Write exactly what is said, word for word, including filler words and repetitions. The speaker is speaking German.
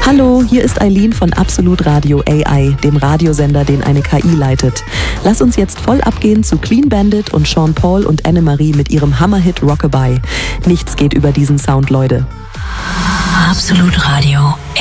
Hallo, hier ist Eileen von Absolut Radio A I, dem Radiosender, den eine K I leitet. Lass uns jetzt voll abgehen zu Clean Bandit und Sean Paul und Annemarie mit ihrem Hammerhit Rockabye. Nichts geht über diesen Sound, Leute. Absolut Radio A